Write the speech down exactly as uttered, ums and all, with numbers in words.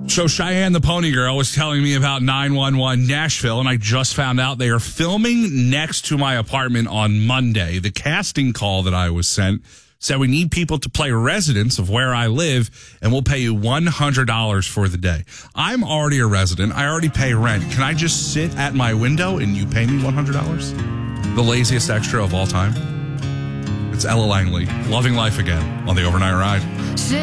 So Cheyenne the Pony Girl was telling me about nine one one Nashville, and I just found out they are filming next to my apartment on Monday. The casting call that I was sent said we need people to play residents of where I live, and we'll pay you one hundred dollars for the day. I'm already a resident. I already pay rent. Can I just sit at my window and you pay me one hundred dollars? The laziest extra of all time. It's Ella Langley, Loving Life Again on the Overnight Ride.